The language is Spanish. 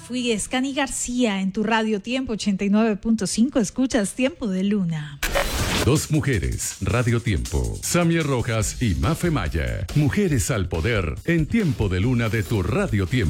fui Escani García en tu Radio Tiempo 89.5. Escuchas Tiempo de Luna. Dos mujeres, Radio Tiempo. Samia Rojas y Mafe Maya. Mujeres al poder en Tiempo de Luna de tu Radio Tiempo.